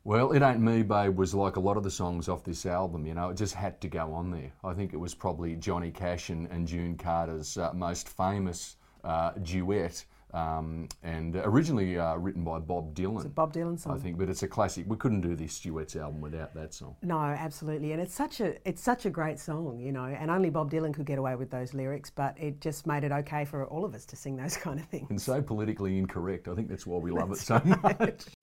Well, It Ain't Me, Babe was like a lot of the songs off this album, it just had to go on there. I think it was probably Johnny Cash and June Carter's most famous duet, and originally written by Bob Dylan. It's a Bob Dylan song. I think, but it's a classic. We couldn't do this duets album without that song. No, absolutely, and it's such a great song, and only Bob Dylan could get away with those lyrics, but it just made it okay for all of us to sing those kind of things. And so politically incorrect. I think that's why we love it so much.